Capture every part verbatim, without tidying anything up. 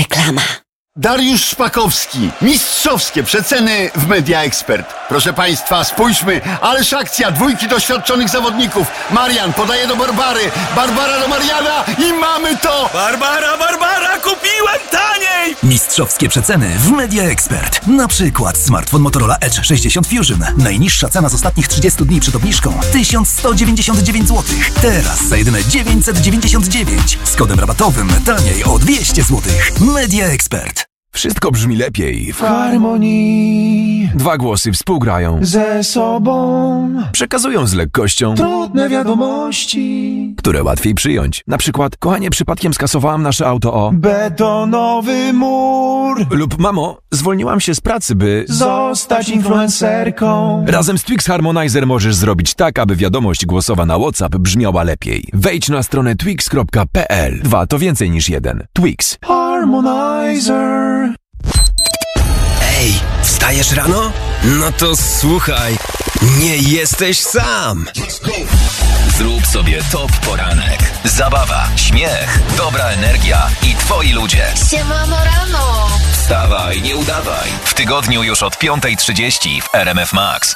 Reklama. Dariusz Szpakowski. Mistrzowskie przeceny w Media Expert. Proszę Państwa, spójrzmy, ależ akcja dwójki doświadczonych zawodników. Marian podaje do Barbary, Barbara do Mariana i mamy to! Barbara, Barbara, kupiłem taniej! Mistrzowskie przeceny w Media Expert. Na przykład smartfon Motorola Edge sześćdziesiąt Fusion. Najniższa cena z ostatnich trzydziestu dni przed obniżką tysiąc sto dziewięćdziesiąt dziewięć złotych. Teraz za jedyne dziewięćset dziewięćdziesiąt dziewięć. Z kodem rabatowym taniej o dwieście złotych. Media Expert. Wszystko brzmi lepiej w harmonii. Dwa głosy współgrają Ze sobą przekazują z lekkością trudne wiadomości, które łatwiej przyjąć. Na przykład, kochanie, przypadkiem skasowałam nasze auto o betonowy mur. Lub mamo, zwolniłam się z pracy, by zostać influencerką. Razem z Twix Harmonizer możesz zrobić tak, aby wiadomość głosowa na WhatsApp brzmiała lepiej. Wejdź na stronę twix kropka p l. Dwa to więcej niż jeden. Twix Harmonizer. Ej, wstajesz rano? No to słuchaj, nie jesteś sam. Zrób sobie top poranek. Zabawa, śmiech, dobra energia i twoi ludzie. Siemano rano. Wstawaj, nie udawaj. W tygodniu już od piąta trzydzieści w R M F Max.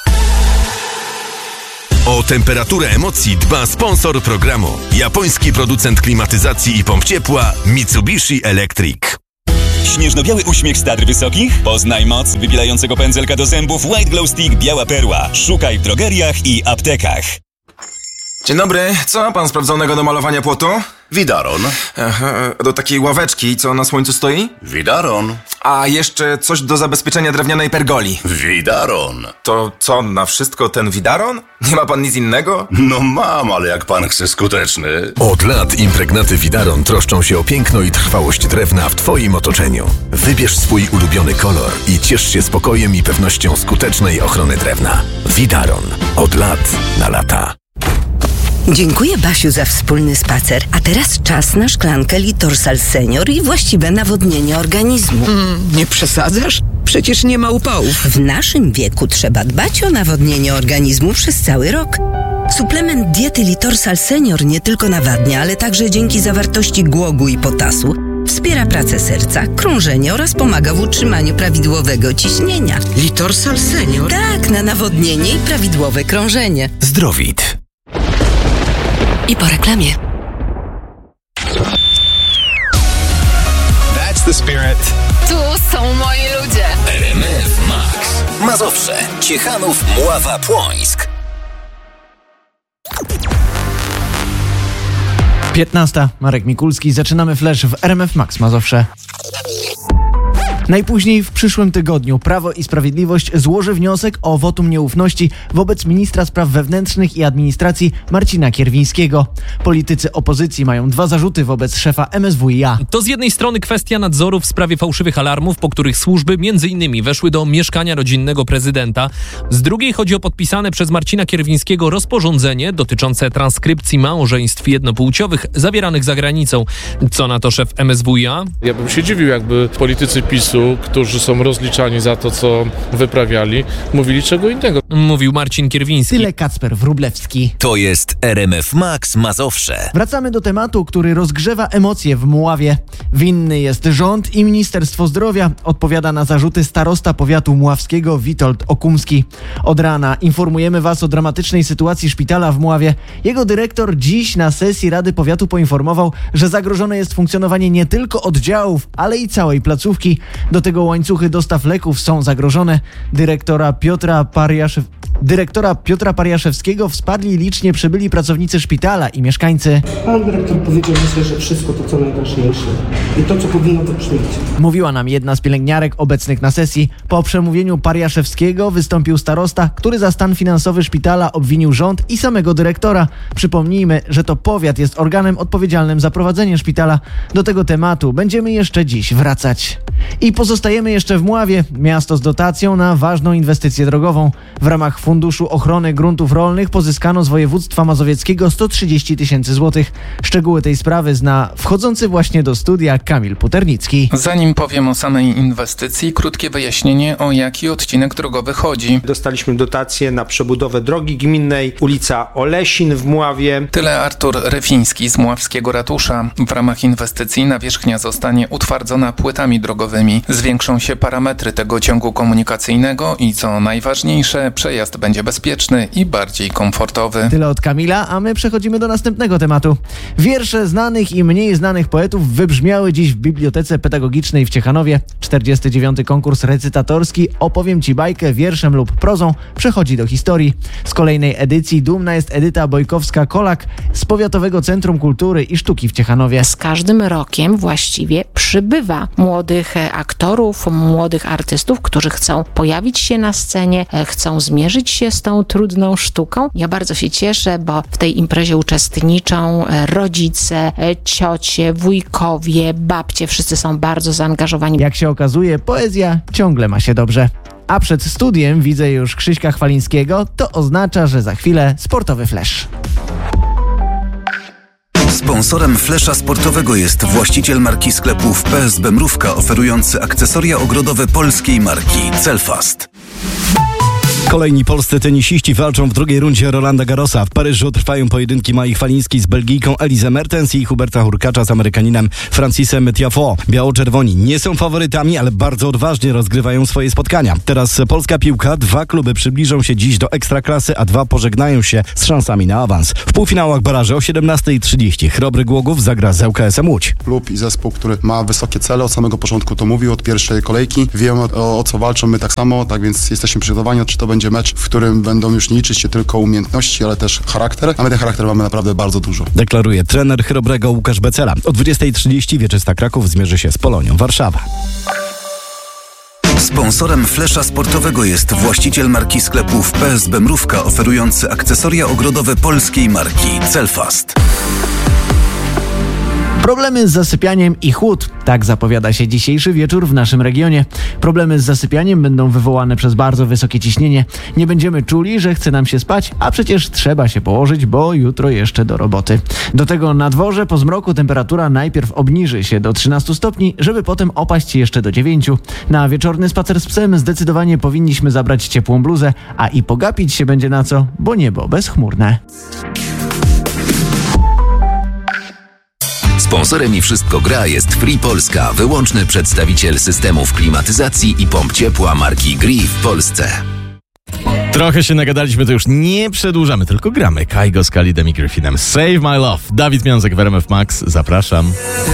O temperaturę emocji dba sponsor programu. Japoński producent klimatyzacji i pomp ciepła Mitsubishi Electric. Śnieżno-biały uśmiech z Tatr Wysokich? Poznaj moc wybielającego pędzelka do zębów White Glow Stick Biała Perła. Szukaj w drogeriach i aptekach. Dzień dobry, co ma pan sprawdzonego do malowania płotu? Widaron. Aha, do takiej ławeczki, co na słońcu stoi? Widaron. A jeszcze coś do zabezpieczenia drewnianej pergoli. Widaron. To co, na wszystko ten widaron? Nie ma pan nic innego? No mam, ale jak pan chce skuteczny. Od lat impregnaty Widaron troszczą się o piękno i trwałość drewna w Twoim otoczeniu. Wybierz swój ulubiony kolor i ciesz się spokojem i pewnością skutecznej ochrony drewna. Widaron. Od lat na lata. Dziękuję, Basiu, za wspólny spacer. A teraz czas na szklankę Litorsal Senior i właściwe nawodnienie organizmu. Mm, nie przesadzasz? Przecież nie ma upałów. W naszym wieku trzeba dbać o nawodnienie organizmu przez cały rok. Suplement diety Litorsal Senior nie tylko nawadnia, ale także dzięki zawartości głogu i potasu wspiera pracę serca, krążenie oraz pomaga w utrzymaniu prawidłowego ciśnienia. Litorsal Senior? Tak, na nawodnienie i prawidłowe krążenie. Zdrowit. I po reklamie. That's the spirit. Tu są moi ludzie. R M F Max. Mazowsze, Ciechanów, Mława, Płońsk. piętnasta. Marek Mikulski. Zaczynamy flash w R M F Max Mazowsze. Najpóźniej w przyszłym tygodniu Prawo i Sprawiedliwość złoży wniosek o wotum nieufności wobec ministra spraw wewnętrznych i administracji Marcina Kierwińskiego. Politycy opozycji mają dwa zarzuty wobec szefa M S W i A. To z jednej strony kwestia nadzoru w sprawie fałszywych alarmów, po których służby między innymi weszły do mieszkania rodzinnego prezydenta. Z drugiej chodzi o podpisane przez Marcina Kierwińskiego rozporządzenie dotyczące transkrypcji małżeństw jednopłciowych zawieranych za granicą. Co na to szef M S W i A? Ja bym się dziwił, jakby politycy PiSu, którzy są rozliczani za to, co wyprawiali, mówili czego innego. Mówił Marcin Kierwiński. Tyle Kacper Wróblewski. To jest R M F Max Mazowsze. Wracamy do tematu, który rozgrzewa emocje w Mławie. Winny jest rząd i Ministerstwo Zdrowia. Odpowiada na zarzuty starosta powiatu mławskiego Witold Okumski. Od rana informujemy Was o dramatycznej sytuacji szpitala w Mławie. Jego dyrektor dziś na sesji Rady Powiatu poinformował, że zagrożone jest funkcjonowanie nie tylko oddziałów, ale i całej placówki. Do tego łańcuchy dostaw leków są zagrożone. Dyrektora Piotra Pariaszew... Dyrektora Piotra Pariaszewskiego wsparli licznie przybyli pracownicy szpitala i mieszkańcy. Pan dyrektor powiedział, myślę, że wszystko to, co najważniejsze i to, co powinno wybrzmieć. Mówiła nam jedna z pielęgniarek obecnych na sesji. Po przemówieniu Pariaszewskiego wystąpił starosta, który za stan finansowy szpitala obwinił rząd i samego dyrektora. Przypomnijmy, że to powiat jest organem odpowiedzialnym za prowadzenie szpitala. Do tego tematu będziemy jeszcze dziś wracać. I pozostajemy jeszcze w Mławie, miasto z dotacją na ważną inwestycję drogową. W ramach Funduszu Ochrony Gruntów Rolnych pozyskano z województwa mazowieckiego sto trzydzieści tysięcy złotych. Szczegóły tej sprawy zna wchodzący właśnie do studia Kamil Puternicki. Zanim powiem o samej inwestycji, krótkie wyjaśnienie, o jaki odcinek drogowy chodzi. Dostaliśmy dotację na przebudowę drogi gminnej, ulica Olesin w Mławie. Tyle Artur Refiński z Mławskiego Ratusza. W ramach inwestycji nawierzchnia zostanie utwardzona płytami drogowymi. Zwiększą się parametry tego ciągu komunikacyjnego i co najważniejsze, przejazd będzie bezpieczny i bardziej komfortowy. Tyle od Kamila, a my przechodzimy do następnego tematu. Wiersze znanych i mniej znanych poetów wybrzmiały dziś w Bibliotece Pedagogicznej w Ciechanowie. czterdziesty dziewiąty konkurs recytatorski Opowiem Ci bajkę wierszem lub prozą przechodzi do historii. Z kolejnej edycji dumna jest Edyta Bojkowska-Kolak z Powiatowego Centrum Kultury i Sztuki w Ciechanowie. Z każdym rokiem właściwie przybywa młodych aktorów, młodych artystów, którzy chcą pojawić się na scenie, chcą zmierzyć się z tą trudną sztuką. Ja bardzo się cieszę, bo w tej imprezie uczestniczą rodzice, ciocie, wujkowie, babcie, wszyscy są bardzo zaangażowani. Jak się okazuje, poezja ciągle ma się dobrze. A przed studiem widzę już Krzyśka Chwalińskiego, to oznacza, że za chwilę sportowy flash. Sponsorem flesza sportowego jest właściciel marki sklepów P S B Mrówka, oferujący akcesoria ogrodowe polskiej marki Celfast. Kolejni polscy tenisiści walczą w drugiej rundzie Rolanda Garrosa. W Paryżu trwają pojedynki Mai Chwalińskiej z Belgijką Elizę Mertens i Huberta Hurkacza z Amerykaninem Francisem Tiafoe. Biało-czerwoni nie są faworytami, ale bardzo odważnie rozgrywają swoje spotkania. Teraz polska piłka. Dwa kluby przybliżą się dziś do Ekstraklasy, a dwa pożegnają się z szansami na awans. W półfinałach baraży o siedemnasta trzydzieści Chrobry Głogów zagra z L K S-em Łódź. Klub i zespół, który ma wysokie cele, od samego początku to mówił, od pierwszej kolejki. Wiemy o, o co walczą, my tak samo, tak więc jesteśmy przygotowani, czy to będzie mecz, w którym będą już nie liczyć się tylko umiejętności, ale też charakter, a my ten charakter mamy naprawdę bardzo dużo. Deklaruje trener Chrobrego Łukasz Becela. O dwudziestej trzydzieści Wieczysta Kraków zmierzy się z Polonią Warszawa. Sponsorem flesza sportowego jest właściciel marki sklepów P S B Mrówka, oferujący akcesoria ogrodowe polskiej marki Celfast. Problemy z zasypianiem i chłód. Tak zapowiada się dzisiejszy wieczór w naszym regionie. Problemy z zasypianiem będą wywołane przez bardzo wysokie ciśnienie. Nie będziemy czuli, że chce nam się spać, a przecież trzeba się położyć, bo jutro jeszcze do roboty. Do tego na dworze po zmroku temperatura najpierw obniży się do trzynastu stopni, żeby potem opaść jeszcze do dziewięciu. Na wieczorny spacer z psem zdecydowanie powinniśmy zabrać ciepłą bluzę, a i pogapić się będzie na co, bo niebo bezchmurne. Sponsorem i Wszystko Gra jest Free Polska, wyłączny przedstawiciel systemów klimatyzacji i pomp ciepła marki Gree w Polsce. Trochę się nagadaliśmy, to już nie przedłużamy, tylko gramy. Kaigo z Khalidem i Griffinem. Save My Love. Dawid Miązek w R M F Max. Zapraszam.